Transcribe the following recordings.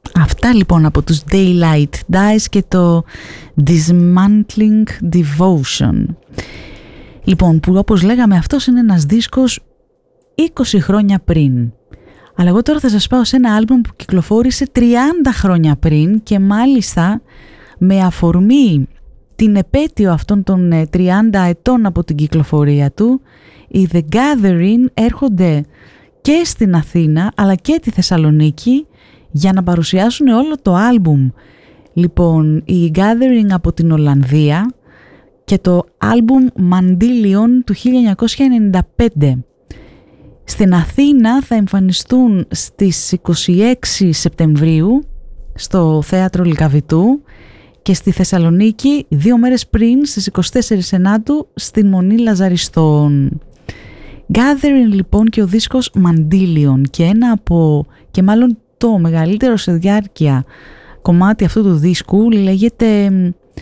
Αυτά λοιπόν από τους Daylight Dies και το Dismantling Devotion. Λοιπόν, που όπως λέγαμε, αυτός είναι ένας δίσκος 20 χρόνια πριν. Αλλά εγώ τώρα θα σας πάω σε ένα άλμπουμ που κυκλοφόρησε 30 χρόνια πριν και μάλιστα με αφορμή την επέτειο αυτών των 30 ετών από την κυκλοφορία του, οι The Gathering έρχονται και στην Αθήνα αλλά και τη Θεσσαλονίκη για να παρουσιάσουν όλο το άλμπουμ. Λοιπόν, οι Gathering από την Ολλανδία και το άλμπουμ Mandillion του 1995. Στην Αθήνα θα εμφανιστούν στις 26 Σεπτεμβρίου στο Θέατρο Λυκαβητού και στη Θεσσαλονίκη 2 μέρες πριν στις 24 Σενάτου στην Μονή Λαζαριστών. Gathering λοιπόν και ο δίσκος Mandillion και μάλλον το μεγαλύτερο σε διάρκεια κομμάτι αυτού του δίσκου λέγεται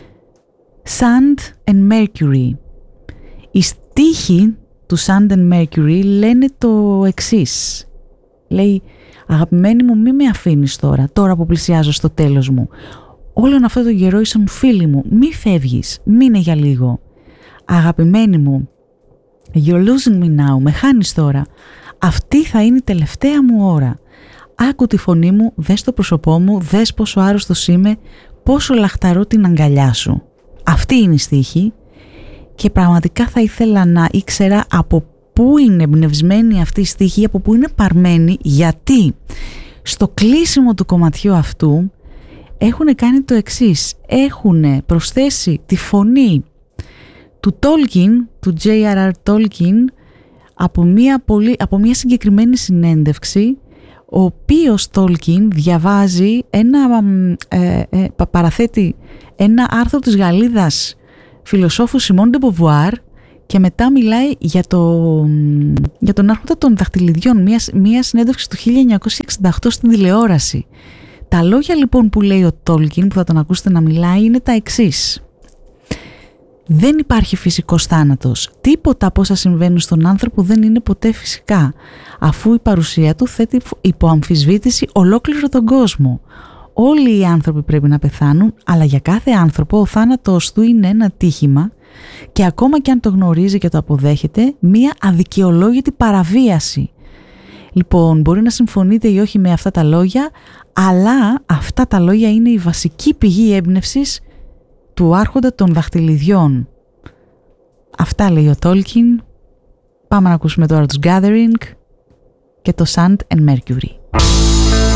Sand and Mercury. Οι στίχοι του Sand and Mercury λένε το εξής. Λέει, αγαπημένη μου, μη με αφήνεις τώρα που πλησιάζω στο τέλος μου. Όλον αυτό το καιρό ήσουν φίλη μου, μη φεύγεις, μείνε για λίγο. Αγαπημένη μου, you're losing me now, με χάνεις τώρα. Αυτή θα είναι η τελευταία μου ώρα. Άκου τη φωνή μου, δες το πρόσωπό μου, δες πόσο άρρωστος είμαι, πόσο λαχταρώ την αγκαλιά σου. Αυτή είναι η στίχη και πραγματικά θα ήθελα να ήξερα από πού είναι εμπνευσμένη αυτή η στίχη, από πού είναι παρμένη, γιατί στο κλείσιμο του κομματιού αυτού έχουν κάνει το εξής. Έχουν προσθέσει τη φωνή του Tolkien, του J.R.R. Tolkien, από μια συγκεκριμένη συνέντευξη, ο οποίος Tolkien διαβάζει παραθέτει ένα άρθρο της Γαλλίδας φιλοσόφου Simone de Beauvoir και μετά μιλάει για τον Άρχοντα των Δαχτυλιδιών, μια συνέντευξη του 1968 στην τηλεόραση. Τα λόγια λοιπόν που λέει ο Tolkien, που θα τον ακούσετε να μιλάει, είναι τα εξής. Δεν υπάρχει φυσικός θάνατος. Τίποτα από όσα συμβαίνουν στον άνθρωπο δεν είναι ποτέ φυσικά, αφού η παρουσία του θέτει υπό αμφισβήτηση ολόκληρο τον κόσμο. Όλοι οι άνθρωποι πρέπει να πεθάνουν, αλλά για κάθε άνθρωπο ο θάνατος του είναι ένα τύχημα και ακόμα και αν το γνωρίζει και το αποδέχεται, μία αδικαιολόγητη παραβίαση. Λοιπόν, μπορεί να συμφωνείτε ή όχι με αυτά τα λόγια, αλλά αυτά τα λόγια είναι η βασική πηγή έμπνευσης του Άρχοντα των Δαχτυλιδιών. Αυτά λέει ο Tolkien. Πάμε να ακούσουμε τώρα τους Gathering και το Sand and Mercury.